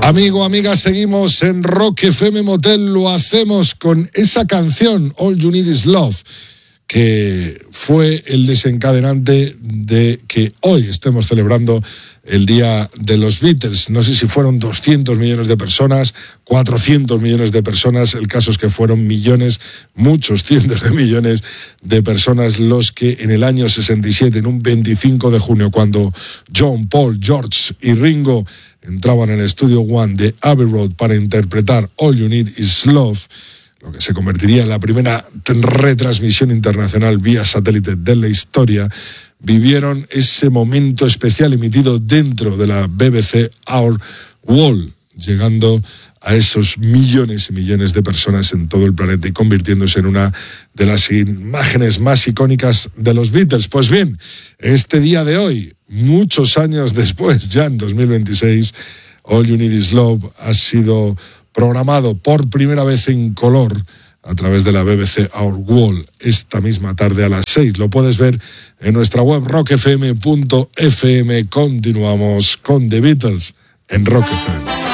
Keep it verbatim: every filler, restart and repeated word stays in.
Amigo, amiga, seguimos en Rock F M Motel, lo hacemos con esa canción, All You Need Is Love, que fue el desencadenante de que hoy estemos celebrando el Día de los Beatles. No sé si fueron doscientos millones de personas, cuatrocientos millones de personas, el caso es que fueron millones, muchos cientos de millones de personas los que en el año sesenta y siete, en un veinticinco de junio, cuando John, Paul, George y Ringo entraban en el Studio One de Abbey Road para interpretar All You Need Is Love, lo que se convertiría en la primera retransmisión internacional vía satélite de la historia, vivieron ese momento especial emitido dentro de la B B C Our World, llegando a esos millones y millones de personas en todo el planeta y convirtiéndose en una de las imágenes más icónicas de los Beatles. Pues bien, este día de hoy, muchos años después, ya en dos mil veintiséis, All You Need Is Love ha sido programado por primera vez en color a través de la B B C Our World esta misma tarde a las seis. Lo puedes ver en nuestra web rock f m punto f m. Continuamos con The Beatles en Rock F M.